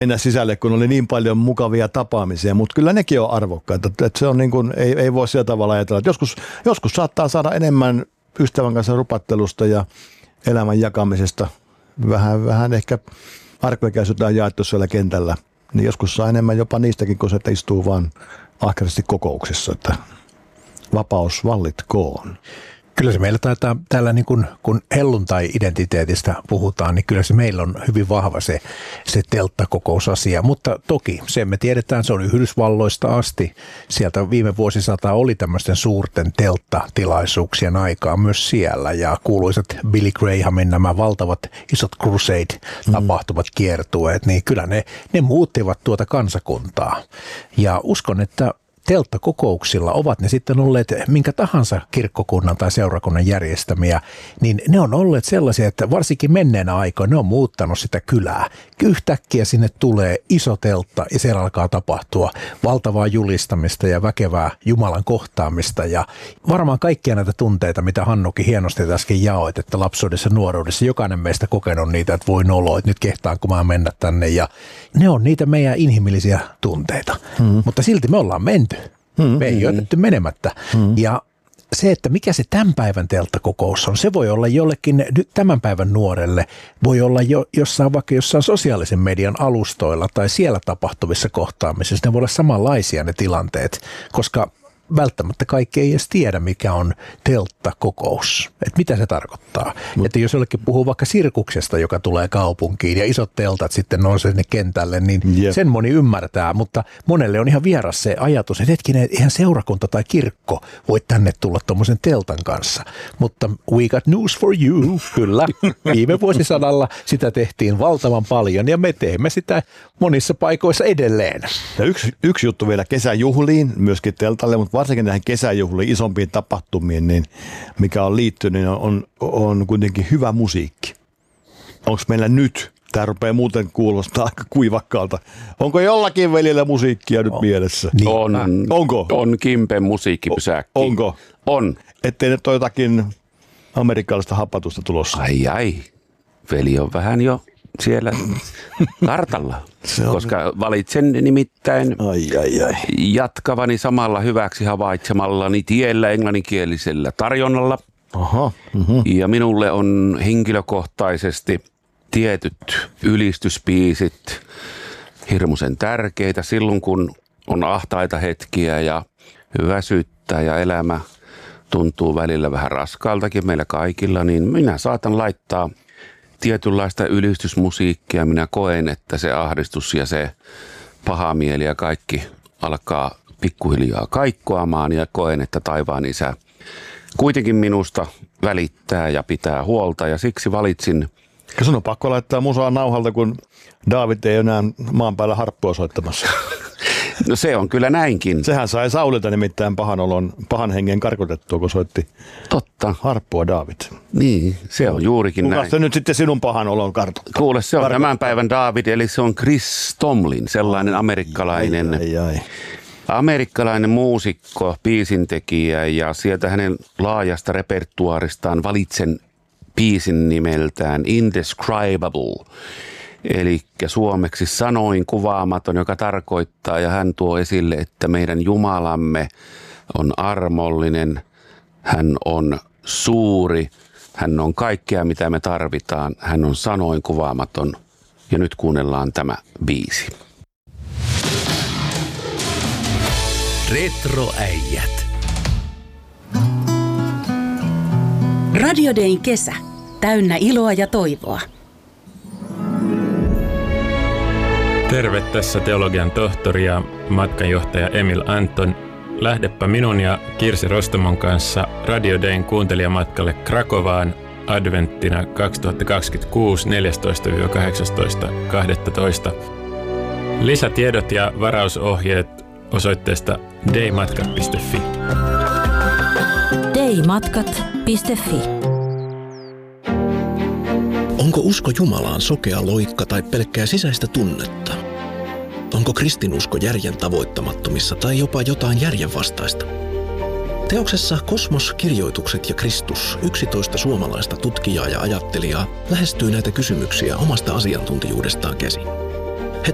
mennä sisälle, kun oli niin paljon mukavia tapaamisia, mutta kyllä nekin on arvokkaita. Että se on niin kuin, ei voi sillä tavalla ajatella, että joskus saattaa saada enemmän ystävän kanssa rupattelusta ja elämän jakamisesta. Vähän ehkä arkkuikäisyyttä on jaettu siellä kentällä. Niin joskus saa enemmän jopa niistäkin, kun se istuu vaan ahkerasti kokouksessa, että vapaus vallitkoon. Kyllä se meillä taitaa täällä, niin kun helluntai-identiteetistä puhutaan, niin kyllä se meillä on hyvin vahva se telttakokousasia. Mutta toki se me tiedetään, se on Yhdysvalloista asti. Sieltä viime vuosisataa oli tämmöisten suurten telttatilaisuuksien aikaa myös siellä. Ja kuuluisat Billy Grahamin nämä valtavat isot crusade-tapahtumat, kiertueet, niin kyllä ne muuttivat tuota kansakuntaa. Ja uskon, että telttakokouksilla, ovat ne sitten olleet minkä tahansa kirkkokunnan tai seurakunnan järjestämiä, niin ne on olleet sellaisia, että varsinkin menneenä aikoina ne on muuttanut sitä kylää. Yhtäkkiä sinne tulee iso teltta ja siellä alkaa tapahtua valtavaa julistamista ja väkevää Jumalan kohtaamista ja varmaan kaikkia näitä tunteita, mitä Hannukin hienosti äsken jaoit, että lapsuudessa ja nuoruudessa jokainen meistä kokenut niitä, että voi noloa, että nyt kehtaanko mä mennä tänne ja ne on niitä meidän inhimillisiä tunteita, mutta silti me ollaan menty. Me ei jätetty menemättä. Ja se, että mikä se tämän päivän telttakokous on, se voi olla jollekin tämän päivän nuorelle, voi olla vaikka jossain sosiaalisen median alustoilla tai siellä tapahtuvissa kohtaamisissa. Ne voi olla samanlaisia ne tilanteet, koska välttämättä kaikki ei edes tiedä, mikä on telttakokous. Että mitä se tarkoittaa. Että jos jollekin puhuu vaikka sirkuksesta, joka tulee kaupunkiin ja isot teltat sitten nousee sinne kentälle, niin sen moni ymmärtää. Mutta monelle on ihan vieras se ajatus, että hetkinen, ihan seurakunta tai kirkko voi tänne tulla tuommoisen teltan kanssa. Mutta we got news for you. Kyllä. Viime vuosisadalla sitä tehtiin valtavan paljon ja me teemme sitä monissa paikoissa edelleen. Ja yksi juttu vielä kesäjuhliin, myöskin teltalle, mutta varsinkin näihin kesäjuhliin, isompiin tapahtumiin, niin mikä on liittynyt, niin on kuitenkin hyvä musiikki. Onko meillä nyt? Tämä rupeaa muuten kuulostaa aika kuivakkaalta. Onko jollakin veljellä musiikkia nyt mielessä? Niin. Onko? On Kimpen musiikkipysäkki. Onko? On. Ettei nyt ole jotakin amerikkalaista hapatusta tulossa. Ai. Veli on vähän jo siellä kartalla, koska valitsen nimittäin jatkavani samalla hyväksi havaitsemallani tiellä englanninkielisellä tarjonnalla. Aha, ja minulle on henkilökohtaisesti tietyt ylistyspiisit hirmuisen tärkeitä silloin, kun on ahtaita hetkiä ja väsyttää ja elämä tuntuu välillä vähän raskaaltakin meillä kaikilla, niin minä saatan laittaa tietynlaista ylistysmusiikkia. Minä koen, että se ahdistus ja se paha mieli ja kaikki alkaa pikkuhiljaa kaikkoamaan ja koen, että taivaan isä kuitenkin minusta välittää ja pitää huolta ja siksi valitsin. Sun on pakko laittaa musaa nauhalta, kun David ei enää maan päällä harppua soittamassa. No se on kyllä näinkin. Sehän sai Saulilta nimittäin pahan hengen karkotettua, kun soitti harppua David. Niin, se on juurikin näin. Kuka se nyt sitten sinun pahan olon kartoittaa? Kuule, se on tämän päivän David, eli se on Chris Tomlin, sellainen amerikkalainen. Amerikkalainen muusikko, biisintekijä ja sieltä hänen laajasta repertuaaristaan valitsen biisin nimeltään Indescribable. Eli suomeksi sanoin kuvaamaton, joka tarkoittaa ja hän tuo esille, että meidän Jumalamme on armollinen, hän on suuri, hän on kaikkea mitä me tarvitaan, hän on sanoin kuvaamaton ja nyt kuunnellaan tämä biisi. Retroäijät. Radio Dayn kesä. Täynnä iloa ja toivoa. Terve, tässä teologian tohtori ja matkanjohtaja Emil Anton. Lähdepä minun ja Kirsi Rostomon kanssa Radio Dayn kuuntelijamatkalle Krakovaan adventtina 2026 14-18.12. Lisätiedot ja varausohjeet osoitteesta daymatkat.fi. daymatkat.fi. Onko usko Jumalaan sokea loikka tai pelkkää sisäistä tunnetta? Onko kristinusko järjen tavoittamattomissa tai jopa jotain järjenvastaista? Teoksessa Kosmos, kirjoitukset ja Kristus 11 suomalaista tutkijaa ja ajattelijaa lähestyy näitä kysymyksiä omasta asiantuntijuudestaan käsin.